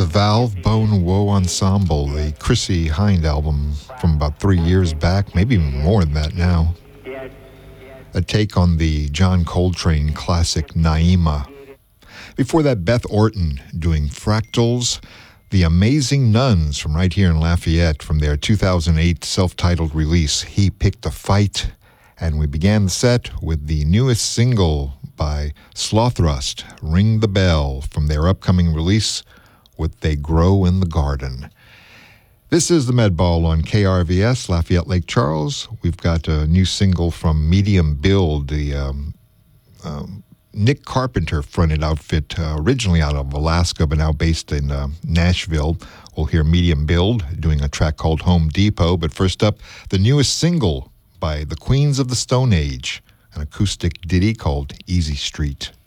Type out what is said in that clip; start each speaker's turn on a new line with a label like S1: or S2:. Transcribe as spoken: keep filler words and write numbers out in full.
S1: Valve Bone Woe Ensemble, the Chrissy Hind album from about three years back, maybe even more than that now. A take on the John Coltrane classic Naima. Before that, Beth Orton doing Fractals. The Amazing Nuns from right here in Lafayette from their two thousand eight self-titled release, He Picked a Fight. And we began the set with the newest single by Slothrust, Ring the Bell, from their upcoming release, What They Grow in the Garden. This is the Med Ball on K R V S, Lafayette Lake Charles. We've got a new single from Medium Build, the um, um, Nick Carpenter fronted outfit, uh, originally out of Alaska, but now based in uh, Nashville. We'll hear Medium Build doing a track called Home Depot. But first up, the newest single by the Queens of the Stone Age, an acoustic ditty called Easy Street.